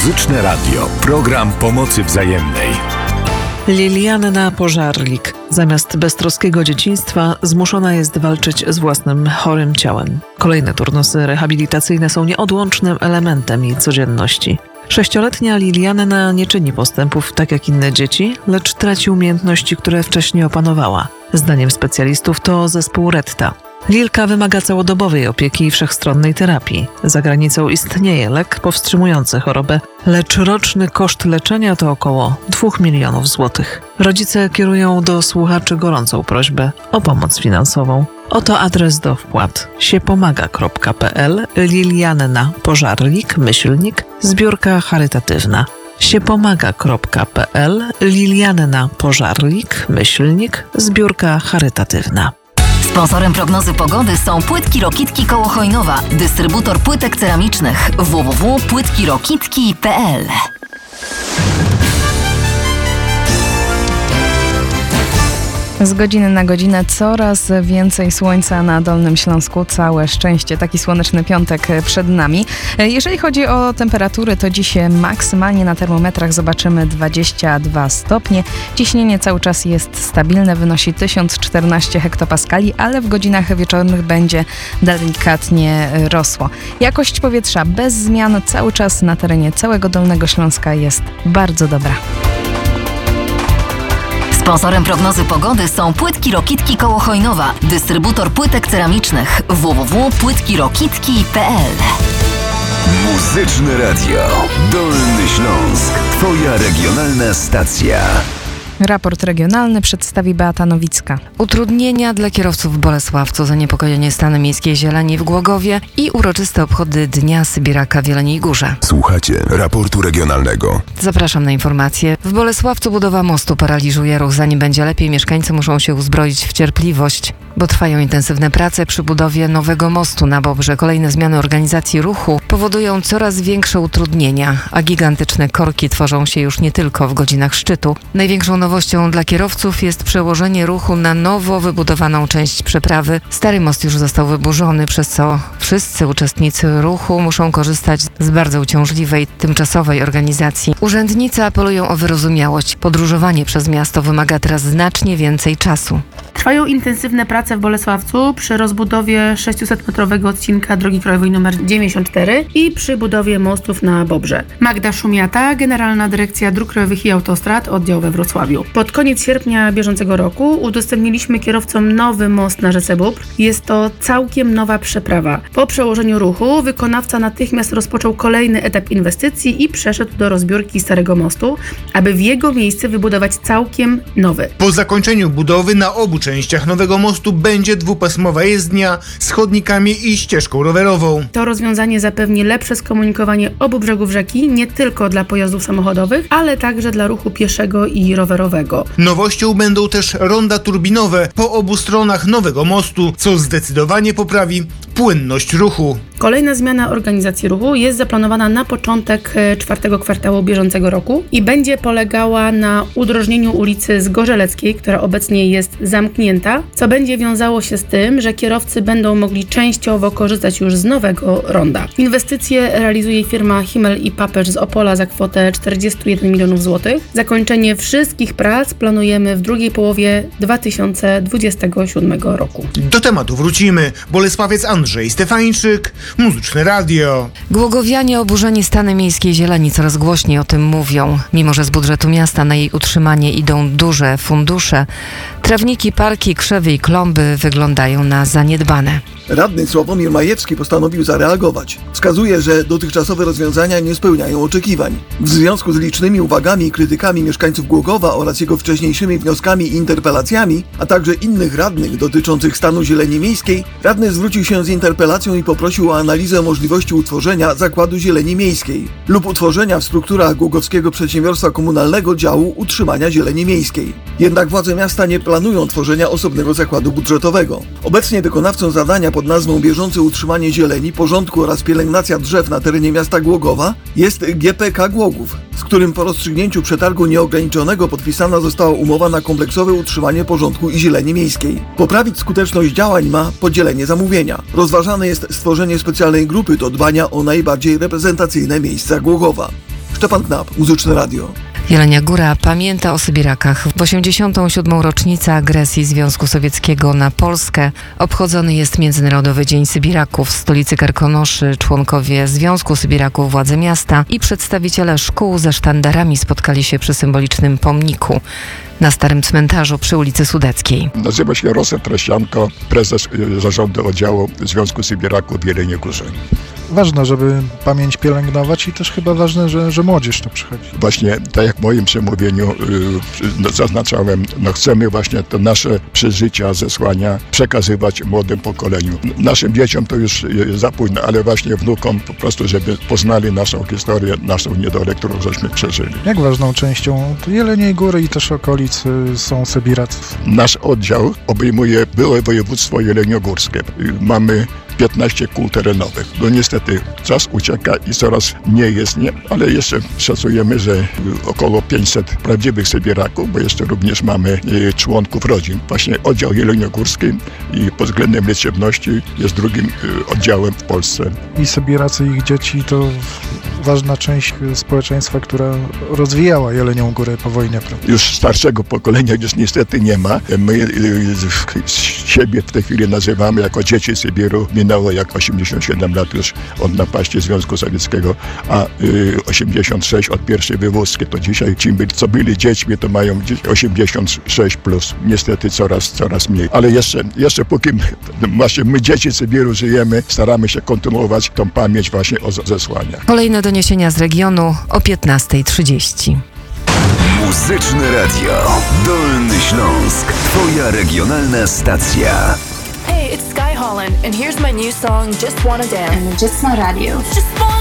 Muzyczne Radio. Program pomocy wzajemnej. Lilianna Pożarlik zamiast beztroskiego dzieciństwa zmuszona jest walczyć z własnym chorym ciałem. Kolejne turnusy rehabilitacyjne są nieodłącznym elementem jej codzienności. 6-letnia Lilianna nie czyni postępów tak jak inne dzieci, lecz traci umiejętności, które wcześniej opanowała. Zdaniem specjalistów to zespół Retta. Lilka wymaga całodobowej opieki i wszechstronnej terapii. Za granicą istnieje lek powstrzymujący chorobę, lecz roczny koszt leczenia to około 2 milionów złotych. Rodzice kierują do słuchaczy gorącą prośbę o pomoc finansową. Oto adres do wpłat: siepomaga.pl Lilianna Pożarlik zbiórka charytatywna. siepomaga.pl Lilianna Pożarlik zbiórka charytatywna. Sponsorem prognozy pogody są Płytki Rokitki koło Chojnowa, dystrybutor płytek ceramicznych www.płytkirokitki.pl. Z godziny na godzinę coraz więcej słońca na Dolnym Śląsku. Całe szczęście, taki słoneczny piątek przed nami. Jeżeli chodzi o temperatury, to dziś maksymalnie na termometrach zobaczymy 22 stopnie. Ciśnienie cały czas jest stabilne, wynosi 1014 hektopaskali, ale w godzinach wieczornych będzie delikatnie rosło. Jakość powietrza bez zmian cały czas na terenie całego Dolnego Śląska jest bardzo dobra. Sponsorem prognozy pogody są Płytki Rokitki koło Chojnowa, dystrybutor płytek ceramicznych www.płytkirokitki.pl. Muzyczne Radio. Dolny Śląsk. Twoja regionalna stacja. Raport regionalny przedstawi Beata Nowicka. Utrudnienia dla kierowców w Bolesławcu, zaniepokojenie stanem miejskiej zieleni w Głogowie i uroczyste obchody Dnia Sybiraka w Jeleniej Górze. Słuchacie raportu regionalnego. Zapraszam na informacje. W Bolesławcu budowa mostu paraliżuje ruch. Zanim będzie lepiej, mieszkańcy muszą się uzbroić w cierpliwość, bo trwają intensywne prace przy budowie nowego mostu na Bobrze. Kolejne zmiany organizacji ruchu powodują coraz większe utrudnienia, a gigantyczne korki tworzą się już nie tylko w godzinach szczytu. Największą nowością dla kierowców jest przełożenie ruchu na nowo wybudowaną część przeprawy. Stary most już został wyburzony, przez co wszyscy uczestnicy ruchu muszą korzystać z bardzo uciążliwej, tymczasowej organizacji. Urzędnicy apelują o wyrozumiałość. Podróżowanie przez miasto wymaga teraz znacznie więcej czasu. Trwają intensywne prace w Bolesławcu przy rozbudowie 600-metrowego odcinka drogi krajowej nr 94 i przy budowie mostów na Bobrze. Magda Szumiata, Generalna Dyrekcja Dróg Krajowych i Autostrad, oddział we Wrocławiu. Pod koniec sierpnia bieżącego roku udostępniliśmy kierowcom nowy most na rzece Bóbr. Jest to całkiem nowa przeprawa. Po przełożeniu ruchu wykonawca natychmiast rozpoczął kolejny etap inwestycji i przeszedł do rozbiórki starego mostu, aby w jego miejsce wybudować całkiem nowy. Po zakończeniu budowy na obu częściach nowego mostu będzie dwupasmowa jezdnia z chodnikami i ścieżką rowerową. To rozwiązanie zapewni lepsze skomunikowanie obu brzegów rzeki nie tylko dla pojazdów samochodowych, ale także dla ruchu pieszego i rowerowego. Nowością będą też ronda turbinowe po obu stronach nowego mostu, co zdecydowanie poprawi płynność ruchu. Kolejna zmiana organizacji ruchu jest zaplanowana na początek czwartego kwartału bieżącego roku i będzie polegała na udrożnieniu ulicy Zgorzeleckiej, która obecnie jest zamknięta, co będzie wiązało się z tym, że kierowcy będą mogli częściowo korzystać już z nowego ronda. Inwestycje realizuje firma Himmel i Papesz z Opola za kwotę 41 milionów złotych. Zakończenie wszystkich prac planujemy w drugiej połowie 2027 roku. Do tematu wrócimy. Bolesławiec Andrzej Stefańczyk, Muzyczne Radio. Głogowianie oburzeni stanem miejskiej zieleni coraz głośniej o tym mówią. Mimo że z budżetu miasta na jej utrzymanie idą duże fundusze, trawniki, parki, krzewy i klomby wyglądają na zaniedbane. Radny Sławomir Majewski postanowił zareagować. Wskazuje, że dotychczasowe rozwiązania nie spełniają oczekiwań. W związku z licznymi uwagami i krytykami mieszkańców Głogowa oraz jego wcześniejszymi wnioskami i interpelacjami, a także innych radnych dotyczących stanu zieleni miejskiej, radny zwrócił się z interpelacją i poprosił o analizę możliwości utworzenia Zakładu Zieleni Miejskiej lub utworzenia w strukturach Głogowskiego Przedsiębiorstwa Komunalnego działu utrzymania zieleni miejskiej. Jednak władze miasta nie planują tworzenia osobnego zakładu budżetowego. Obecnie wykonawcą zadania pod nazwą bieżące utrzymanie zieleni, porządku oraz pielęgnacja drzew na terenie miasta Głogowa jest GPK Głogów, z którym po rozstrzygnięciu przetargu nieograniczonego podpisana została umowa na kompleksowe utrzymanie porządku i zieleni miejskiej. Poprawić skuteczność działań ma podzielenie zamówienia. Rozważane jest stworzenie specjalnej grupy do dbania o najbardziej reprezentacyjne miejsca Głogowa. Szczepan Knap, Muzyczne Radio. Jelenia Góra pamięta o Sybirakach. W 87. rocznicę agresji Związku Sowieckiego na Polskę obchodzony jest Międzynarodowy Dzień Sybiraków. W stolicy Karkonoszy członkowie Związku Sybiraków, władze miasta i przedstawiciele szkół ze sztandarami spotkali się przy symbolicznym pomniku na Starym Cmentarzu przy ulicy Sudeckiej. Nazywa się Rosę Traścianko, prezes zarządu oddziału Związku Sybiraków w Jeleniej Górze. Ważne, żeby pamięć pielęgnować i też chyba ważne, że młodzież to przychodzi. Właśnie tak jak w moim przemówieniu zaznaczałem, chcemy właśnie te nasze przeżycia, zesłania przekazywać młodym pokoleniu. Naszym dzieciom to już za późno, ale właśnie wnukom po prostu, żeby poznali naszą historię, naszą niedolę, którą żeśmy przeżyli. Jak ważną częścią Jeleniej Góry i też okolic są Sybiracy? Nasz oddział obejmuje byłe województwo jeleniogórskie. Mamy 15 kół terenowych. No niestety czas ucieka i coraz mniej jest, ale jeszcze szacujemy, że około 500 prawdziwych Sybiraków, bo jeszcze również mamy członków rodzin. Właśnie oddział jeleniogórski i pod względem liczebności jest drugim oddziałem w Polsce. I Sybiracy i ich dzieci to ważna część społeczeństwa, która rozwijała Jelenią Górę po wojnie. Prawda? Już starszego pokolenia już niestety nie ma. My siebie w tej chwili nazywamy jako dzieci Sybiru. Minęło jak 87 lat już od napaści Związku Sowieckiego, a 86 od pierwszej wywózki. To dzisiaj ci, co byli dziećmi, to mają 86 plus. Niestety coraz mniej. Ale jeszcze póki właśnie my dzieci Sybiru żyjemy, staramy się kontynuować tą pamięć właśnie o zesłaniach. Kolejne doniesienia z regionu o 15:30. Muzyczne Radio. Dolny Śląsk. Twoja regionalna stacja. Hey, it's Sky Holland, and here's my new song, Just Wanna Dance. Just na radio. Just